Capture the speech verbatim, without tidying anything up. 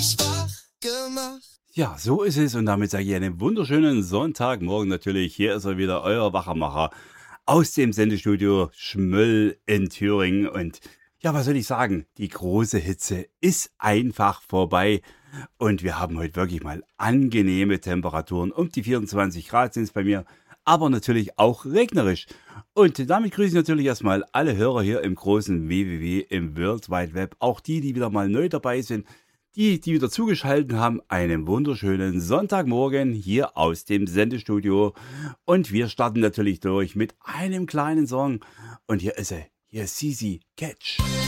Ja, so ist es und damit sage ich einen wunderschönen Sonntagmorgen natürlich. Hier ist er wieder, euer Wachermacher aus dem Sendestudio Schmöll in Thüringen. Und ja, was soll ich sagen? Die große Hitze ist einfach vorbei und wir haben heute wirklich mal angenehme Temperaturen. Um die vierundzwanzig Grad sind es bei mir, aber natürlich auch regnerisch. Und damit grüße ich natürlich erstmal alle Hörer hier im großen W W W im World Wide Web, auch die, die wieder mal neu dabei sind. Die, die wieder zugeschaltet haben, einen wunderschönen Sonntagmorgen hier aus dem Sendestudio. Und wir starten natürlich durch mit einem kleinen Song. Und hier ist er. Hier ist Sisi Catch.